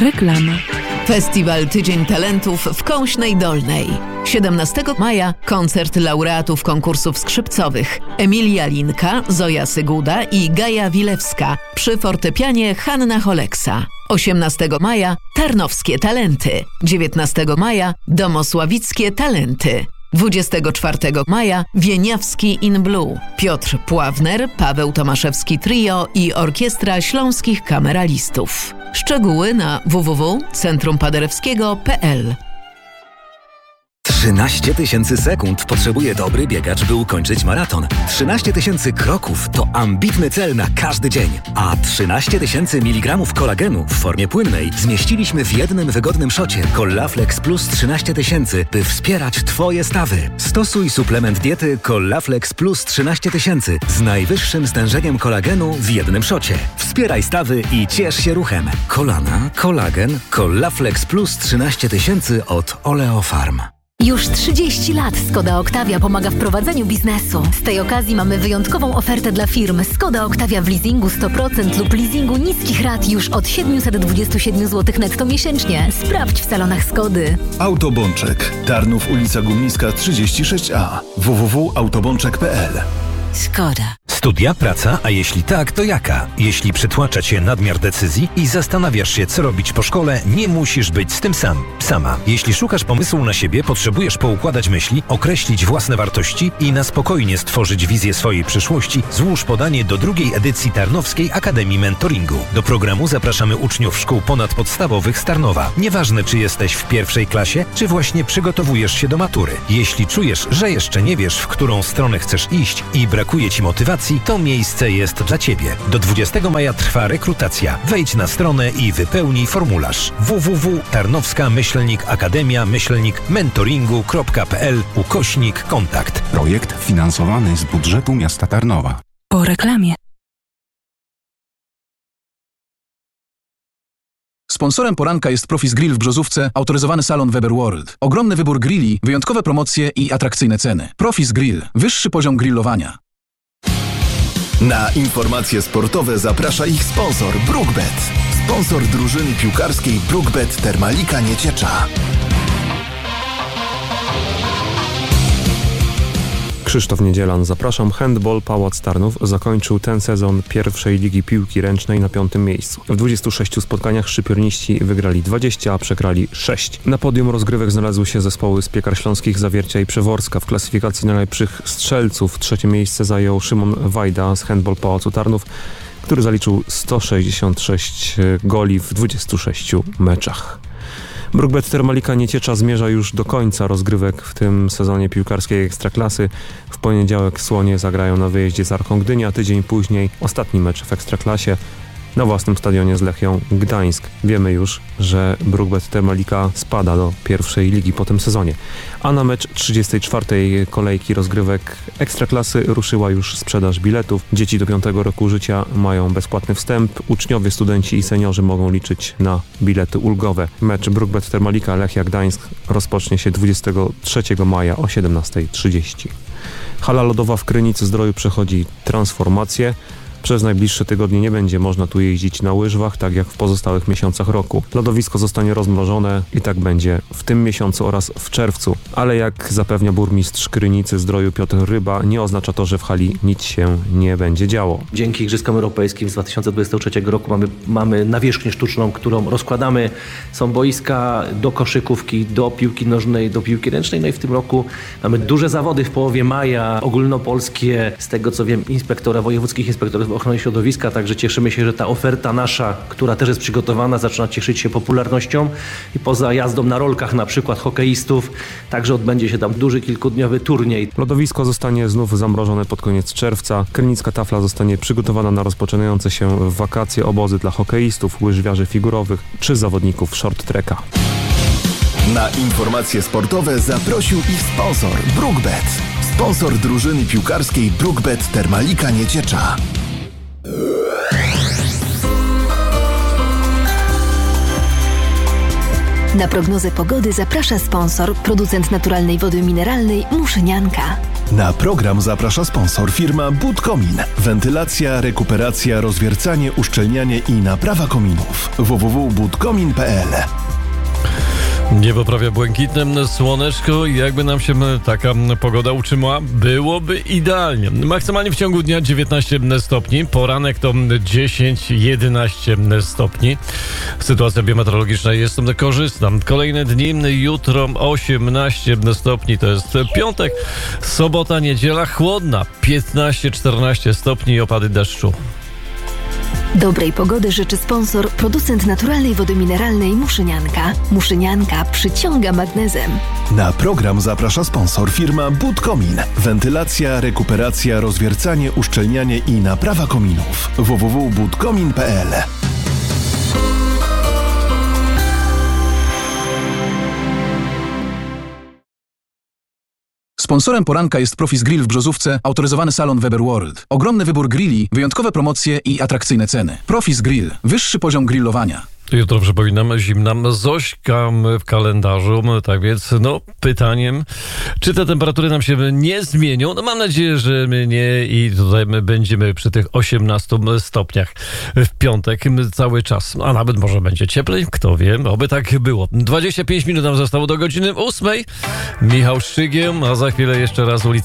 Reklama. Festiwal Tydzień Talentów w Kąśnej Dolnej. 17 maja koncert laureatów konkursów skrzypcowych Emilia Linka, Zoja Syguda i Gaja Wilewska przy fortepianie Hanna Holeksa. 18 maja Tarnowskie Talenty. 19 maja Domosławickie Talenty. 24 maja Wieniawski in Blue. Piotr Pławner, Paweł Tomaszewski Trio i Orkiestra Śląskich Kameralistów. Szczegóły na www.centrumpaderewskiego.pl. 13 000 sekund potrzebuje dobry biegacz, by ukończyć maraton. 13 000 kroków to ambitny cel na każdy dzień. A 13 000 mg kolagenu w formie płynnej zmieściliśmy w jednym wygodnym szocie Collaflex Plus 13 000, by wspierać Twoje stawy. Stosuj suplement diety Collaflex Plus 13 000 z najwyższym stężeniem kolagenu w jednym szocie. Wspieraj stawy i ciesz się ruchem. Kolana, kolagen, Collaflex Plus 13 000 od Oleofarm. Już 30 lat Skoda Octavia pomaga w prowadzeniu biznesu. Z tej okazji mamy wyjątkową ofertę dla firm. Skoda Octavia w leasingu 100% lub leasingu niskich rat już od 727 zł netto miesięcznie. Sprawdź w salonach Skody. Autobączek. Tarnów, ulica Górnicka 36A. www.autobączek.pl. Skoda. Studia, praca, a jeśli tak, to jaka? Jeśli przytłacza Cię nadmiar decyzji i zastanawiasz się, co robić po szkole, nie musisz być z tym sama. Jeśli szukasz pomysłu na siebie, potrzebujesz poukładać myśli, określić własne wartości i na spokojnie stworzyć wizję swojej przyszłości, złóż podanie do drugiej edycji Tarnowskiej Akademii Mentoringu. Do programu zapraszamy uczniów szkół ponadpodstawowych z Tarnowa. Nieważne, czy jesteś w pierwszej klasie, czy właśnie przygotowujesz się do matury. Jeśli czujesz, że jeszcze nie wiesz, w którą stronę chcesz iść i brakuje Ci motywacji, to miejsce jest dla Ciebie. Do 20 maja trwa rekrutacja. Wejdź na stronę i wypełnij formularz www.tarnowska-akademia-mentoringu.pl/kontakt. Projekt finansowany z budżetu miasta Tarnowa. Po reklamie. Sponsorem poranka jest Profis Grill w Brzozówce, autoryzowany salon Weber World. Ogromny wybór grilli, wyjątkowe promocje i atrakcyjne ceny. Profis Grill. Wyższy poziom grillowania. Na informacje sportowe zaprasza ich sponsor BrookBet. Sponsor drużyny piłkarskiej BrookBet Termalika Nieciecza. Krzysztof Niedzielan, zapraszam. Handball Pałac Tarnów zakończył ten sezon pierwszej ligi piłki ręcznej na 5. miejscu. W 26 spotkaniach szczypiorniści wygrali 20, a przegrali 6. Na podium rozgrywek znalazły się zespoły z Piekar Śląskich, Zawiercia i Przeworska. W klasyfikacji najlepszych strzelców 3. miejsce zajął Szymon Wajda z Handball Pałacu Tarnów, który zaliczył 166 goli w 26 meczach. BrookBet Termalika Nieciecza zmierza już do końca rozgrywek w tym sezonie piłkarskiej Ekstraklasy. W poniedziałek Słonie zagrają na wyjeździe z Arką Gdynia, a tydzień później ostatni mecz w Ekstraklasie na własnym stadionie z Lechią Gdańsk. Wiemy już, że BrookBet Termalika spada do pierwszej ligi po tym sezonie. A na mecz 34. kolejki rozgrywek Ekstraklasy ruszyła już sprzedaż biletów. Dzieci do 5 roku życia mają bezpłatny wstęp. Uczniowie, studenci i seniorzy mogą liczyć na bilety ulgowe. Mecz BrookBet Termalika Lechia Gdańsk rozpocznie się 23 maja o 17:30. Hala lodowa w Krynicy-Zdroju przechodzi transformację. Przez najbliższe tygodnie nie będzie można tu jeździć na łyżwach, tak jak w pozostałych miesiącach roku. Lodowisko zostanie rozmrożone i tak będzie w tym miesiącu oraz w czerwcu. Ale jak zapewnia burmistrz Krynicy-Zdroju Piotr Ryba, nie oznacza to, że w hali nic się nie będzie działo. Dzięki Igrzyska Europejskim z 2023 roku mamy nawierzchnię sztuczną, którą rozkładamy. Są boiska do koszykówki, do piłki nożnej, do piłki ręcznej. No i w tym roku mamy duże zawody w połowie maja, ogólnopolskie, z tego co wiem, wojewódzkich inspektorów ochrony środowiska, także cieszymy się, że ta oferta nasza, która też jest przygotowana, zaczyna cieszyć się popularnością i poza jazdą na rolkach na przykład hokeistów, także odbędzie się tam duży kilkudniowy turniej. Lodowisko zostanie znów zamrożone pod koniec czerwca. Krynicka Tafla zostanie przygotowana na rozpoczynające się w wakacje obozy dla hokeistów, łyżwiarzy figurowych czy zawodników short tracka. Na informacje sportowe zaprosił ich sponsor BrookBet. Sponsor drużyny piłkarskiej BrookBet Termalika Nieciecza. Na prognozę pogody zaprasza sponsor, producent naturalnej wody mineralnej Muszynianka. Na program zaprasza sponsor firma Budkomin. Wentylacja, rekuperacja, rozwiercanie, uszczelnianie i naprawa kominów. www.budkomin.pl. Niebo prawie błękitne, słoneczko i jakby nam się taka pogoda utrzymała, byłoby idealnie. Maksymalnie w ciągu dnia 19 stopni, poranek to 10-11 stopni. Sytuacja biometeorologiczna jest korzystna. Kolejne dni, jutro 18 stopni, to jest piątek, sobota, niedziela chłodna, 15-14 stopni i opady deszczu. Dobrej pogody życzy sponsor, producent naturalnej wody mineralnej Muszynianka. Muszynianka przyciąga magnezem. Na program zaprasza sponsor firma Budkomin. Wentylacja, rekuperacja, rozwiercanie, uszczelnianie i naprawa kominów. www.budkomin.pl. Sponsorem poranka jest Profis Grill w Brzozówce, autoryzowany salon Weber World. Ogromny wybór grilli, wyjątkowe promocje i atrakcyjne ceny. Profis Grill. Wyższy poziom grillowania. Jutro, przypominam, zimna Zośka w kalendarzu, tak więc pytaniem, czy te temperatury nam się nie zmienią? Mam nadzieję, że nie i tutaj my będziemy przy tych 18 stopniach w piątek cały czas, a nawet może będzie cieplej, kto wie, oby tak było. 25 minut nam zostało do godziny 8. Michał Szczygieł, a za chwilę jeszcze raz ulica